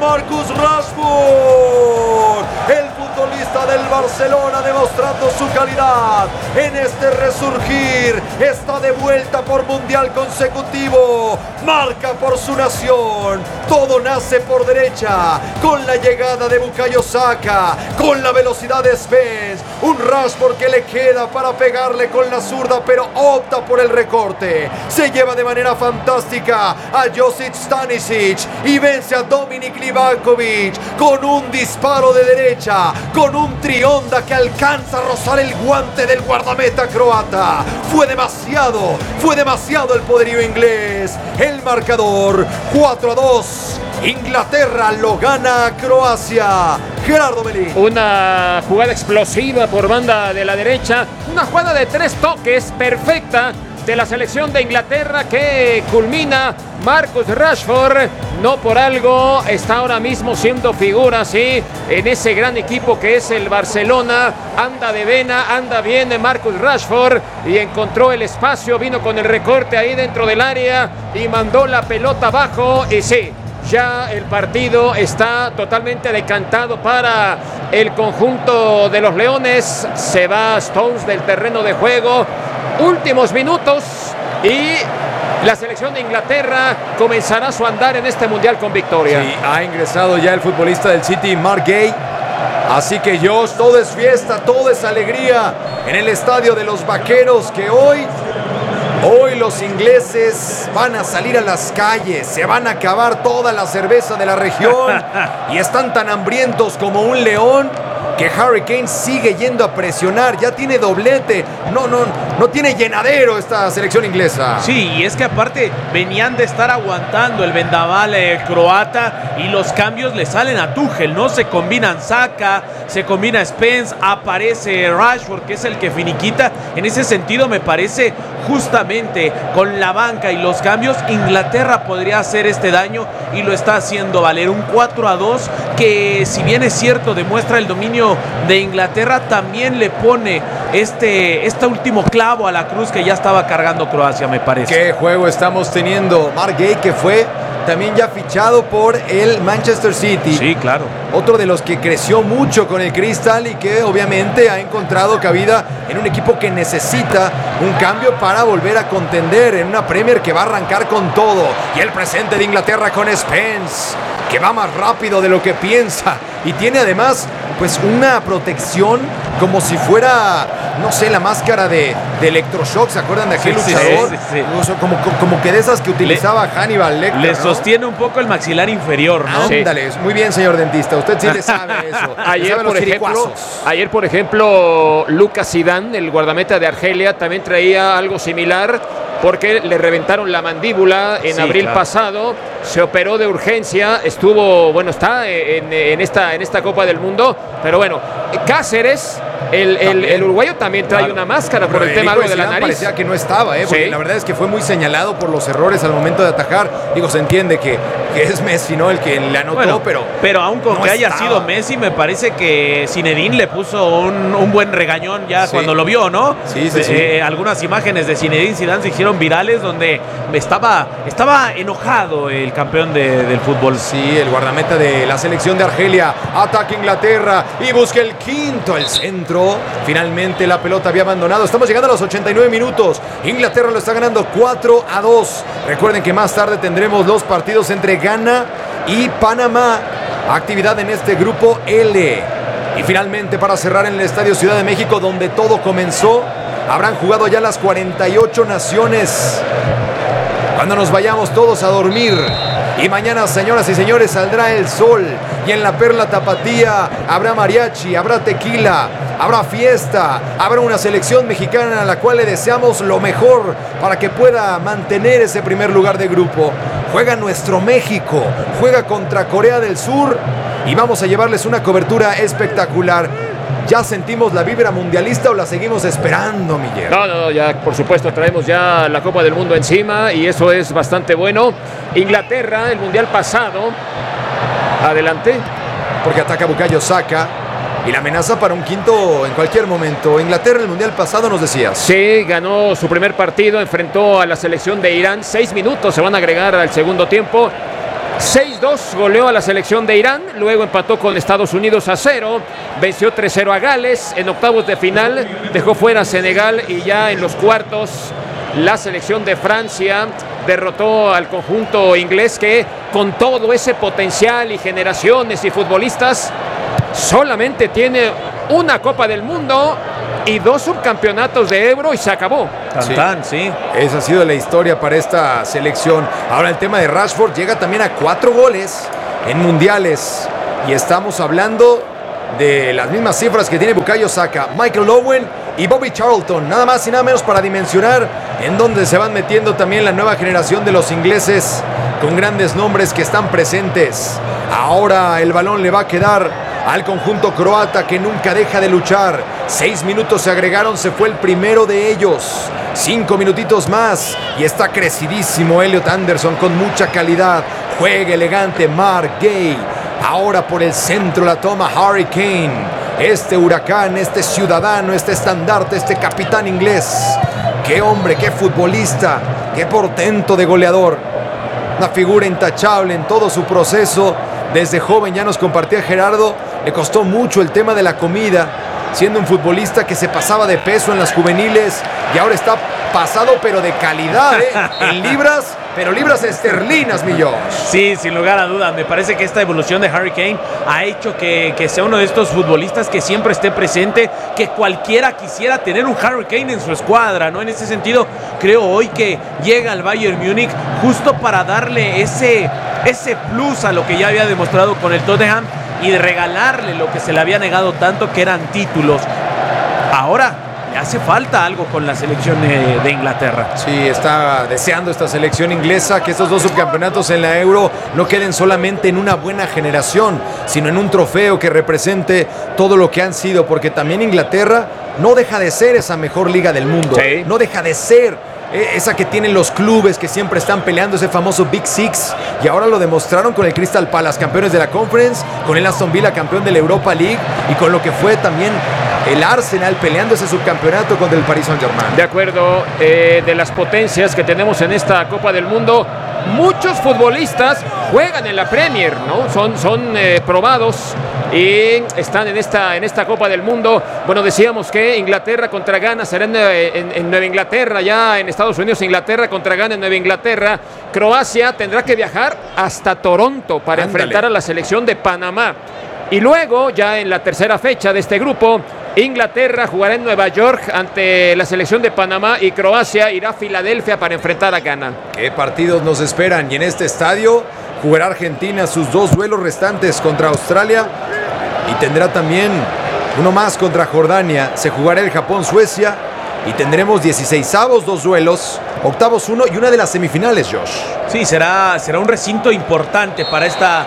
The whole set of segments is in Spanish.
Marcus Rashford, el futbolista del Barcelona demostrando su calidad en este resurgir. Está de vuelta por mundial consecutivo, marca por su nación. Todo nace por derecha, con la llegada de Bukayo Saka, con la velocidad de Spence. Un Rashford que le queda para pegarle con la zurda, pero opta por el recorte. Se lleva de manera fantástica a Josip Stanisic y vence a Dominik Livakovic con un disparo de derecha, con un trionda que alcanza a rozar el guante del guardameta croata. Fue demasiado el poderío inglés. El marcador 4-2. Inglaterra lo gana a Croacia. Gerardo Melín. Una jugada explosiva por banda de la derecha. Una jugada de 3 toques perfecta de la selección de Inglaterra que culmina Marcus Rashford. No por algo está ahora mismo siendo figura, sí, en ese gran equipo que es el Barcelona. Anda de vena, anda bien Marcus Rashford y encontró el espacio, vino con el recorte ahí dentro del área y mandó la pelota abajo. Y sí, ya el partido está totalmente decantado para el conjunto de los Leones. Se va Stones del terreno de juego. Últimos minutos y la selección de Inglaterra comenzará su andar en este mundial con victoria. Sí, ha ingresado ya el futbolista del City, Mark Gay. Así que Josh, todo es fiesta, todo es alegría en el estadio de los Vaqueros, que hoy los ingleses van a salir a las calles, se van a acabar toda la cerveza de la región y están tan hambrientos como un león que Harry Kane sigue yendo a presionar. Ya tiene doblete, no tiene llenadero esta selección inglesa. Sí, y es que aparte venían de estar aguantando el vendaval croata y los cambios le salen a Tuchel, ¿no? Se combinan Saka, se combina Spence, aparece Rashford, que es el que finiquita. En ese sentido me parece justamente con la banca y los cambios Inglaterra podría hacer este daño y lo está haciendo valer. Un 4-2 que, si bien es cierto, demuestra el dominio de Inglaterra, también le pone este último clavo a la cruz que ya estaba cargando Croacia, me parece. ¿Qué juego estamos teniendo? Mark Gay, que fue también ya fichado por el Manchester City. Sí, claro. Otro de los que creció mucho con el Crystal y que obviamente ha encontrado cabida en un equipo que necesita un cambio para volver a contender en una Premier que va a arrancar con todo. Y el presente de Inglaterra con Spence, que va más rápido de lo que piensa y tiene además pues una protección como si fuera, no sé, la máscara de electroshock. ¿Se acuerdan de aquel luchador? Sí. Como que de esas que utilizaba Hannibal Lecter, le ¿no? sostiene un poco el maxilar inferior, ¿no? Ándale, muy bien, señor dentista. Usted sí le sabe eso. Ayer, por ejemplo, Lucas Zidane, el guardameta de Argelia, también traía algo similar porque le reventaron la mandíbula en abril pasado. Se operó de urgencia, está en esta Copa del Mundo, pero bueno, Cáceres, el uruguayo también trae una máscara por el tema algo de la nariz. Parecía que no estaba, porque la verdad es que fue muy señalado por los errores al momento de atajar. Digo, se entiende que es Messi, ¿no?, el que le anotó, bueno, pero aun con que haya sido Messi, me parece que Zinedine le puso un buen regañón ya cuando lo vio, ¿no? Sí. Algunas imágenes de Zinedine Zidane se hicieron virales donde estaba enojado el campeón del fútbol. Sí, el guardameta de la selección de Argelia. Ataca Inglaterra y busca el quinto, el centro. Finalmente la pelota había abandonado. Estamos llegando a los 89 minutos. Inglaterra lo está ganando 4-2. Recuerden que más tarde tendremos los partidos entre Ghana y Panamá. Actividad en este grupo L. Y finalmente, para cerrar, en el Estadio Ciudad de México, donde todo comenzó, habrán jugado ya las 48 naciones. Cuando nos vayamos todos a dormir. Y mañana, señoras y señores, saldrá el sol. Y en la Perla Tapatía habrá mariachi, habrá tequila, habrá fiesta, habrá una selección mexicana a la cual le deseamos lo mejor para que pueda mantener ese primer lugar de grupo. Juega nuestro México, juega contra Corea del Sur y vamos a llevarles una cobertura espectacular. ¿Ya sentimos la vibra mundialista o la seguimos esperando, Miguel? No, ya por supuesto traemos ya la Copa del Mundo encima y eso es bastante bueno. Inglaterra, el mundial pasado, adelante. Porque ataca Bukayo Saka y la amenaza para un quinto en cualquier momento. Inglaterra, el mundial pasado, nos decías. Sí, ganó su primer partido, enfrentó a la selección de Irán. 6 minutos se van a agregar al segundo tiempo. 6-2 goleó a la selección de Irán, luego empató con Estados Unidos a 0, venció 3-0 a Gales, en octavos de final dejó fuera a Senegal y ya en los cuartos la selección de Francia derrotó al conjunto inglés que con todo ese potencial y generaciones y futbolistas solamente tiene una Copa del Mundo y 2 subcampeonatos de Euro y se acabó. Sí. Esa ha sido la historia para esta selección. Ahora el tema de Rashford llega también a 4 goles en mundiales. Y estamos hablando de las mismas cifras que tiene Bukayo Saka, Michael Owen y Bobby Charlton. Nada más y nada menos para dimensionar en donde se van metiendo también la nueva generación de los ingleses con grandes nombres que están presentes. Ahora el balón le va a quedar al conjunto croata que nunca deja de luchar. 6 minutos se agregaron, se fue el primero de ellos. 5 minutitos más y está crecidísimo Elliot Anderson con mucha calidad. Juega elegante Mark Gay. Ahora por el centro la toma Harry Kane. Este huracán, este ciudadano, este estandarte, este capitán inglés. Qué hombre, qué futbolista, qué portento de goleador. Una figura intachable en todo su proceso. Desde joven ya nos compartía Gerardo, le costó mucho el tema de la comida, siendo un futbolista que se pasaba de peso en las juveniles y ahora está pasado pero de calidad, en libras, pero libras esterlinas, mi Josh. Sí, sin lugar a dudas, me parece que esta evolución de Harry Kane ha hecho que sea uno de estos futbolistas que siempre esté presente, que cualquiera quisiera tener un Harry Kane en su escuadra, ¿no? En ese sentido, creo hoy que llega al Bayern Múnich justo para darle ese plus a lo que ya había demostrado con el Tottenham y de regalarle lo que se le había negado tanto, que eran títulos. Ahora le hace falta algo con la selección de Inglaterra. Sí, está deseando esta selección inglesa que estos 2 subcampeonatos en la Euro no queden solamente en una buena generación, sino en un trofeo que represente todo lo que han sido, porque también Inglaterra no deja de ser esa mejor liga del mundo. Sí. No deja de ser esa que tienen los clubes que siempre están peleando, ese famoso Big Six, y ahora lo demostraron con el Crystal Palace, campeones de la Conference, con el Aston Villa, campeón de la Europa League, y con lo que fue también el Arsenal peleando ese subcampeonato contra el Paris Saint-Germain. De acuerdo, de las potencias que tenemos en esta Copa del Mundo, muchos futbolistas juegan en la Premier, ¿no? Son probados y están en esta Copa del Mundo. Bueno, decíamos que Inglaterra contra Ghana será en Nueva Inglaterra, ya en Estados Unidos. Inglaterra contra Ghana en Nueva Inglaterra. Croacia tendrá que viajar hasta Toronto para enfrentar a la selección de Panamá. Y luego, ya en la tercera fecha de este grupo, Inglaterra jugará en Nueva York ante la selección de Panamá y Croacia irá a Filadelfia para enfrentar a Ghana. ¿Qué partidos nos esperan? Y en este estadio jugará Argentina sus 2 duelos restantes contra Australia y tendrá también uno más contra Jordania. Se jugará el Japón-Suecia y tendremos 16avos 2 duelos, octavos 1 y una de las semifinales, Josh. Sí, será un recinto importante para esta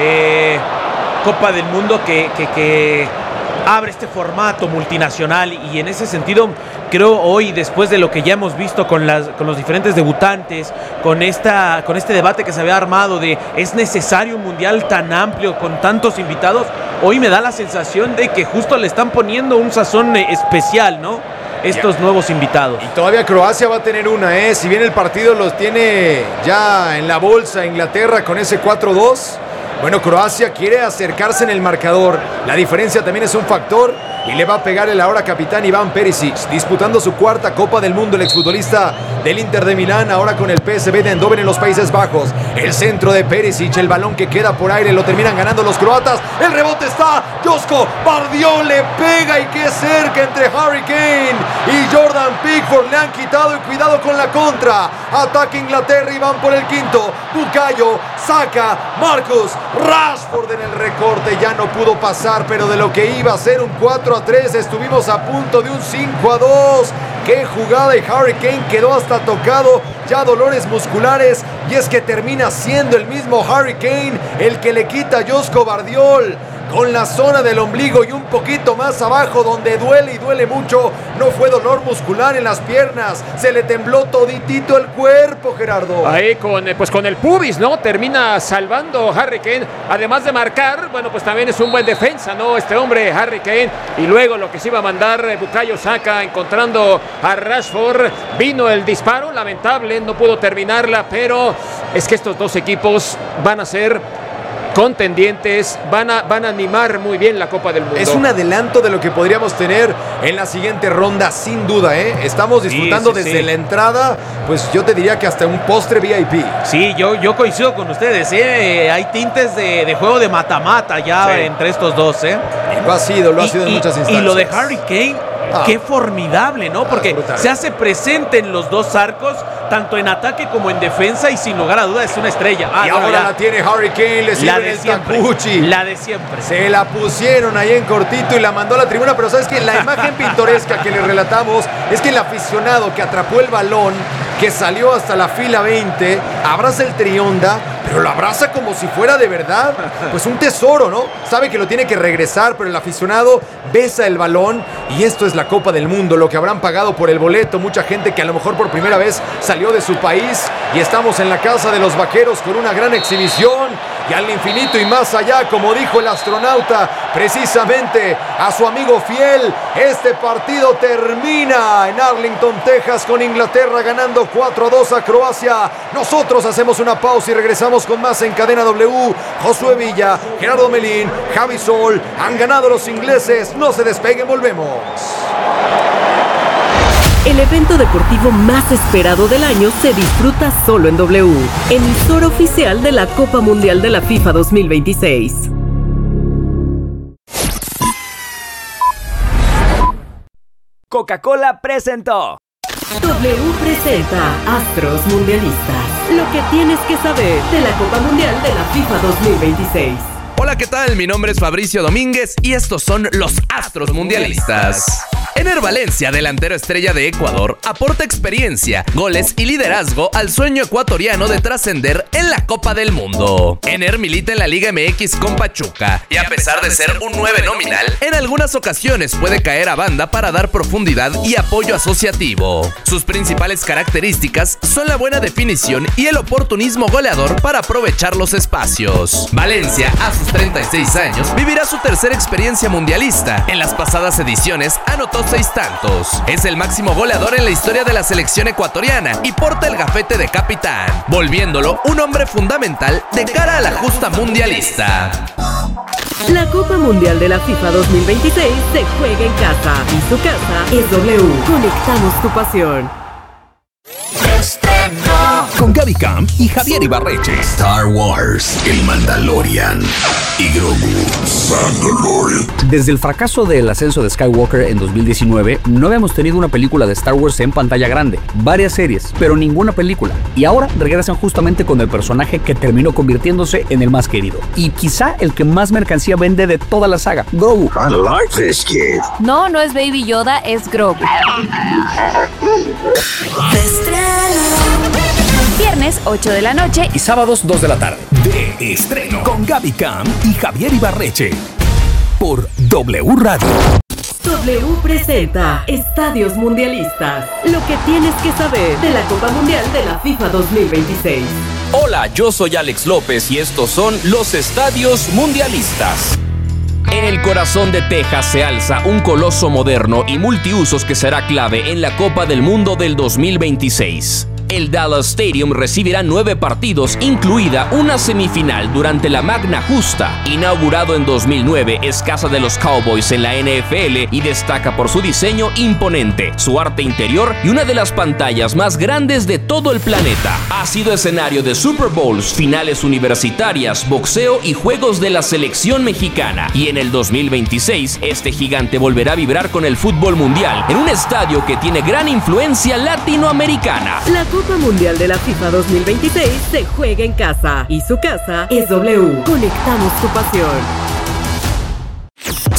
Copa del Mundo que abre este formato multinacional, y en ese sentido creo hoy, después de lo que ya hemos visto con los diferentes debutantes, con este debate que se había armado de ¿es necesario un mundial tan amplio con tantos invitados? Hoy me da la sensación de que justo le están poniendo un sazón especial, ¿no? Estos nuevos invitados. Y todavía Croacia va a tener una, si bien el partido los tiene ya en la bolsa Inglaterra con ese 4-2. Bueno, Croacia quiere acercarse en el marcador. La diferencia también es un factor y le va a pegar el ahora capitán Iván Perisic, disputando su 4ª Copa del Mundo, el exfutbolista del Inter de Milán, ahora con el PSV de Eindhoven en los Países Bajos. El centro de Perisic, el balón que queda por aire, lo terminan ganando los croatas. El rebote está, Josko Bardiol le pega y qué cerca entre Harry Kane y Jordan Pickford. Le han quitado y cuidado con la contra. Ataca Inglaterra y van por el 5º. Bukayo, Saka, Marcus Rashford en el recorte. Ya no pudo pasar, pero de lo que iba a ser un 4-3 estuvimos a punto de un 5-2. ¡Qué jugada! Y Harry Kane quedó hasta tocado, ya dolores musculares, y es que termina siendo el mismo Harry Kane el que le quita a Josko Bardiol. con la zona del ombligo y un poquito más abajo donde duele y duele mucho. No fue dolor muscular en las piernas, se le tembló toditito el cuerpo, Gerardo. Ahí con el pubis, ¿no? Termina salvando Harry Kane, además de marcar, bueno, pues también es un buen defensa, ¿no? Este hombre, Harry Kane, y luego lo que se iba a mandar Bukayo Saka encontrando a Rashford, vino el disparo, lamentable, no pudo terminarla, pero es que estos dos equipos van a ser contendientes, van a animar muy bien la Copa del Mundo. Es un adelanto de lo que podríamos tener en la siguiente ronda, sin duda, ¿eh? Estamos disfrutando desde la entrada, pues yo te diría que hasta un postre VIP. Sí, yo coincido con ustedes, ¿eh? Hay tintes de juego de mata-mata ya entre estos dos, ¿eh? Y lo ha sido en muchas instancias. Y lo de Harry Kane, qué formidable, ¿no? Porque se hace presente en los dos arcos, tanto en ataque como en defensa, y sin lugar a duda es una estrella. Y ahora la tiene Harry Kane, le sirve el Tacuchi. La de siempre. Se la pusieron ahí en cortito y la mandó a la tribuna, pero ¿sabes qué? La imagen pintoresca que le relatamos es que el aficionado que atrapó el balón, que salió hasta la fila 20, abraza el trionda, pero lo abraza como si fuera de verdad, pues un tesoro, ¿no? Sabe que lo tiene que regresar, pero el aficionado besa el balón, y esto es la Copa del Mundo, lo que habrán pagado por el boleto, mucha gente que a lo mejor por primera vez salió de su país, y estamos en la casa de los vaqueros con una gran exhibición, y al infinito y más allá, como dijo el astronauta, precisamente a su amigo fiel. Este partido termina en Arlington, Texas, con Inglaterra ganando 4-2 a Croacia. Nosotros hacemos una pausa y regresamos con más en Cadena W. Josué Villa, Gerardo Melín, Javi Sol, han ganado los ingleses. No se despeguen, volvemos. El evento deportivo más esperado del año se disfruta solo en W, emisora oficial de la Copa Mundial de la FIFA 2026. Coca-Cola presentó. W presenta Astros Mundialistas. Lo que tienes que saber de la Copa Mundial de la FIFA 2026. Hola, ¿qué tal? Mi nombre es Fabricio Domínguez y estos son los Astros Mundialistas. Ener Valencia, delantero estrella de Ecuador, aporta experiencia, goles y liderazgo al sueño ecuatoriano de trascender en la Copa del Mundo. Ener milita en la Liga MX con Pachuca y a pesar de ser un 9 nominal, en algunas ocasiones puede caer a banda para dar profundidad y apoyo asociativo. Sus principales características son la buena definición y el oportunismo goleador para aprovechar los espacios. Valencia, a sus 36 años, vivirá su tercera experiencia mundialista. En las pasadas ediciones anotó 6 tantos. Es el máximo goleador en la historia de la selección ecuatoriana y porta el gafete de capitán, volviéndolo un hombre fundamental de cara a la justa mundialista. La Copa Mundial de la FIFA 2026 se juega en casa y su casa es W. Conectamos tu pasión. Con Gaby Camp y Javier Ibarreche. Star Wars, el Mandalorian y Grogu. Mandalorian. Desde el fracaso del ascenso de Skywalker en 2019, no habíamos tenido una película de Star Wars en pantalla grande. Varias series, pero ninguna película. Y ahora regresan justamente con el personaje que terminó convirtiéndose en el más querido. Y quizá el que más mercancía vende de toda la saga, Grogu. I like this kid. No es Baby Yoda, es Grogu. Viernes 8 de la noche y sábados 2 de la tarde. De estreno. Con Gaby Camp y Javier Ibarreche. Por W Radio. W presenta Estadios Mundialistas. Lo que tienes que saber de la Copa Mundial de la FIFA 2026. Hola, yo soy Alex López y estos son los Estadios Mundialistas. En el corazón de Texas se alza un coloso moderno y multiusos que será clave en la Copa del Mundo del 2026. El Dallas Stadium recibirá 9 partidos, incluida una semifinal durante la Magna Justa. Inaugurado en 2009, es casa de los Cowboys en la NFL y destaca por su diseño imponente, su arte interior y una de las pantallas más grandes de todo el planeta. Ha sido escenario de Super Bowls, finales universitarias, boxeo y juegos de la selección mexicana. Y en el 2026, este gigante volverá a vibrar con el fútbol mundial en un estadio que tiene gran influencia latinoamericana. La Copa Mundial de la FIFA 2026 se juega en casa y su casa es W. Conectamos tu pasión.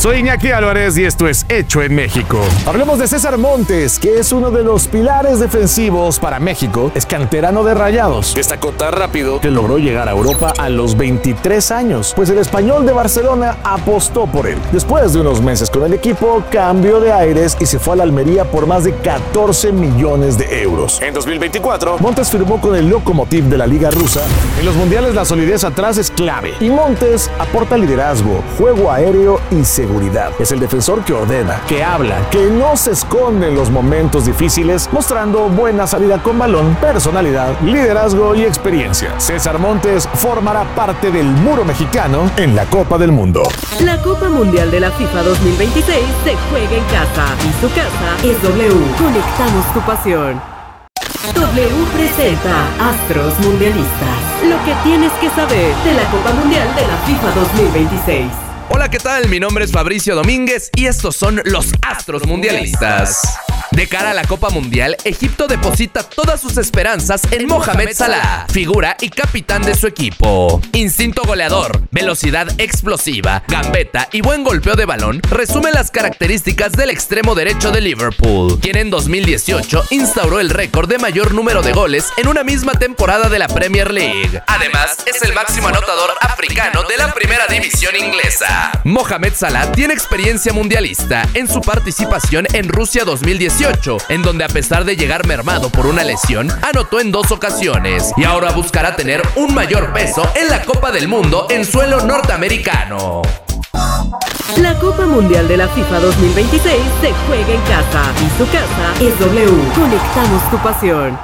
Soy Iñaki Álvarez y esto es Hecho en México. Hablemos de César Montes, que es uno de los pilares defensivos para México. Es canterano de Rayados. Destacó tan rápido que logró llegar a Europa a los 23 años, pues el Español de Barcelona apostó por él. Después de unos meses con el equipo, cambió de aires y se fue a la Almería por más de 14 millones de euros. En 2024, Montes firmó con el Lokomotiv de la Liga Rusa. En los mundiales la solidez atrás es clave y Montes aporta liderazgo, juego aéreo y seguridad. Es el defensor que ordena, que habla, que no se esconde en los momentos difíciles, mostrando buena salida con balón, personalidad, liderazgo y experiencia. César Montes formará parte del muro mexicano en la Copa del Mundo. La Copa Mundial de la FIFA 2026 se juega en casa y su casa es W. Conectamos tu pasión. W presenta Astros Mundialistas. Lo que tienes que saber de la Copa Mundial de la FIFA 2026. Hola, ¿qué tal? Mi nombre es Fabricio Domínguez y estos son los Astros Mundialistas. De cara a la Copa Mundial, Egipto deposita todas sus esperanzas en Mohamed Salah, figura y capitán de su equipo. Instinto goleador, velocidad explosiva, gambeta y buen golpeo de balón resumen las características del extremo derecho de Liverpool, quien en 2018 instauró el récord de mayor número de goles en una misma temporada de la Premier League. Además, es el máximo anotador africano de la primera división inglesa. Mohamed Salah tiene experiencia mundialista en su participación en Rusia 2018, en donde a pesar de llegar mermado por una lesión, anotó en 2 ocasiones y ahora buscará tener un mayor peso en la Copa del Mundo en suelo norteamericano. La Copa Mundial de la FIFA 2026 se juega en casa y su casa es W. Conectamos tu pasión.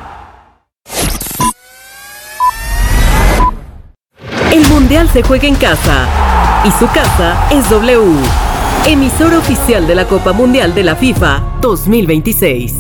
El Mundial se juega en casa y su casa es W. Emisora oficial de la Copa Mundial de la FIFA 2026.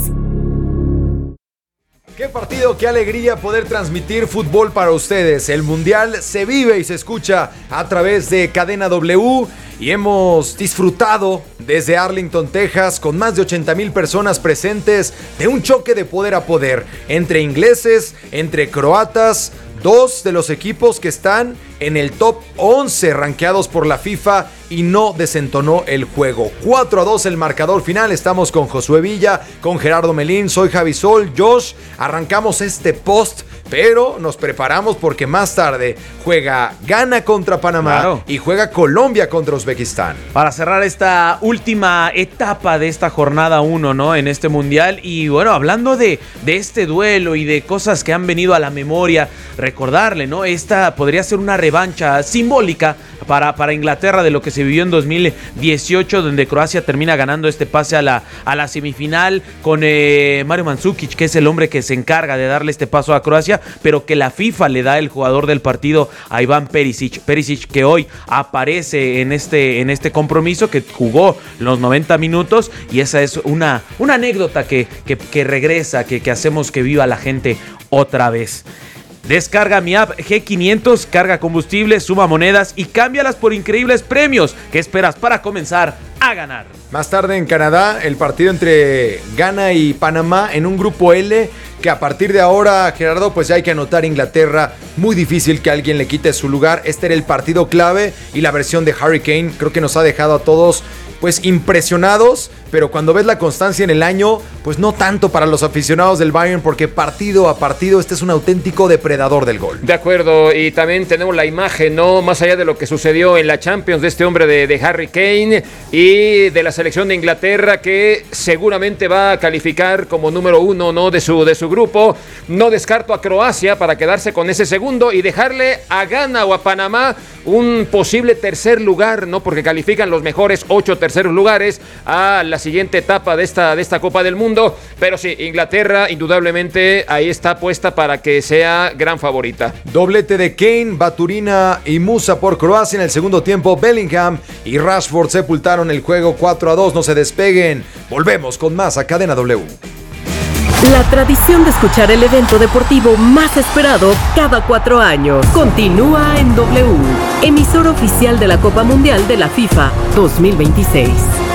Qué partido, qué alegría poder transmitir fútbol para ustedes. El Mundial se vive y se escucha a través de Cadena W y hemos disfrutado desde Arlington, Texas, con más de 80,000 personas presentes, de un choque de poder a poder entre ingleses, entre croatas, 2 de los equipos que están en el top 11 rankeados por la FIFA y no desentonó el juego. 4-2 el marcador final. Estamos con Josué Villa, con Gerardo Melín, soy Javi Sol, Josh. Arrancamos este post, pero nos preparamos porque más tarde juega Ghana contra Panamá y juega Colombia contra Uzbekistán. Para cerrar esta última etapa de esta jornada 1, ¿no? En este mundial. Y bueno, hablando de este duelo y de cosas que han venido a la memoria, recordarle, ¿no? Esta podría ser una revancha simbólica para Inglaterra de lo que se vivió en 2018, donde Croacia termina ganando este pase a la semifinal con Mario Mandžukić, que es el hombre que se encarga de darle este paso a Croacia, pero que la FIFA le da el jugador del partido a Iván Perisic. Perisic, que hoy aparece en este compromiso, que jugó los 90 minutos, y esa es una anécdota que regresa, que hacemos que viva la gente otra vez. Descarga mi app G500, carga combustible, suma monedas y cámbialas por increíbles premios. ¿Qué esperas para comenzar a ganar? Más tarde en Canadá, el partido entre Ghana y Panamá en un grupo L, que a partir de ahora, Gerardo, pues ya hay que anotar Inglaterra. Muy difícil que alguien le quite su lugar. Este era el partido clave y la versión de Harry Kane creo que nos ha dejado a todos pues impresionados, pero cuando ves la constancia en el año, pues no tanto para los aficionados del Bayern, porque partido a partido este es un auténtico depredador del gol. De acuerdo, y también tenemos la imagen, ¿no? Más allá de lo que sucedió en la Champions, de este hombre de Harry Kane y de la selección de Inglaterra, que seguramente va a calificar como número 1, ¿no? de su grupo. No descarto a Croacia para quedarse con ese segundo y dejarle a Ghana o a Panamá un posible tercer lugar, ¿no? Porque califican los mejores 8 terceros lugares a la siguiente etapa de esta Copa del Mundo. Pero sí, Inglaterra indudablemente ahí está puesta para que sea gran favorita. Doblete de Kane, Baturina y Musa por Croacia. En el segundo tiempo, Bellingham y Rashford sepultaron el juego 4-2. No se despeguen. Volvemos con más a Cadena W. La tradición de escuchar el evento deportivo más esperado cada 4 años continúa en W, emisora oficial de la Copa Mundial de la FIFA 2026.